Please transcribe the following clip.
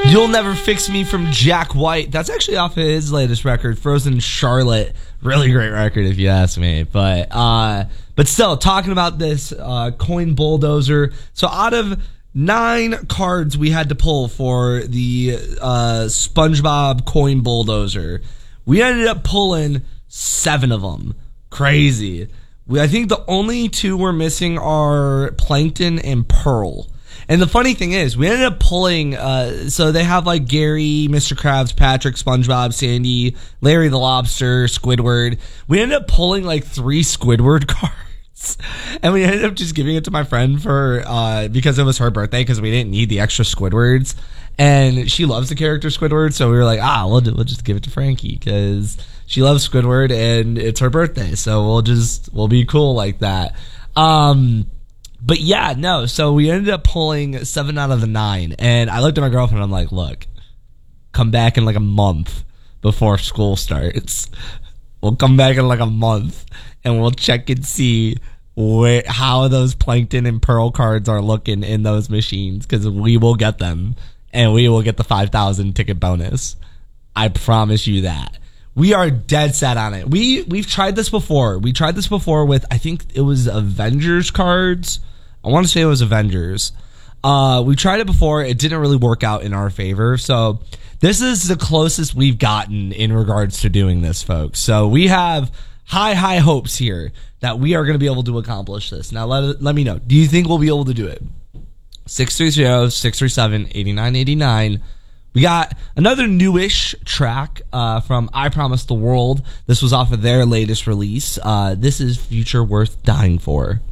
You'll Never Fix Me from Jack White. That's actually off of his latest record, Frozen Charlotte. Really great record if you ask me. But still, talking about this coin bulldozer. So out of 9 cards we had to pull for the SpongeBob coin bulldozer, we ended up pulling 7 of them. Crazy. I think the only 2 we're missing are Plankton and Pearl. And the funny thing is, we ended up pulling, so they have like Gary, Mr. Krabs, Patrick, SpongeBob, Sandy, Larry the Lobster, Squidward. We ended up pulling like 3 Squidward cards. And we ended up just giving it to my friend for, because it was her birthday, because we didn't need the extra Squidwards. And she loves the character Squidward, so we were like, we'll just give it to Frankie, because she loves Squidward and it's her birthday. So we'll be cool like that. But yeah, no, so we ended up pulling 7 out of the 9, and I looked at my girlfriend and I'm like, look, come back in like a month before school starts. We'll come back in like a month and we'll check and see how those Plankton and Pearl cards are looking in those machines, because we will get them and we will get the 5,000 ticket bonus. I promise you that. We are dead set on it. We've tried this before. We tried this before with, I think it was Avengers cards. I want to say it was Avengers. We tried it before. It didn't really work out in our favor. So this is the closest we've gotten in regards to doing this, folks. So we have high hopes here that we are going to be able to accomplish this. Now, let me know. Do you think we'll be able to do it? 630-637-8989. We got another newish track from I Promise the World. This was off of their latest release. This is Future Worth Dying For.